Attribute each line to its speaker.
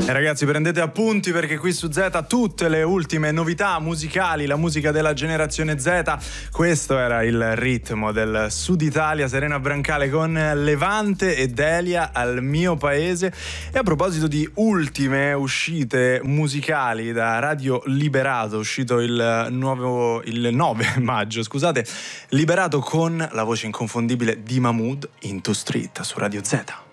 Speaker 1: E ragazzi, prendete appunti perché qui su Z tutte le ultime novità musicali, la musica della generazione Z. Questo era il ritmo del Sud Italia, Serena Brancale con Levante e Delia al mio paese. E a proposito di ultime uscite musicali da Radio Liberato, uscito il 9 maggio, scusate, Liberato con la voce inconfondibile di Mahmood, Into Street su Radio Z.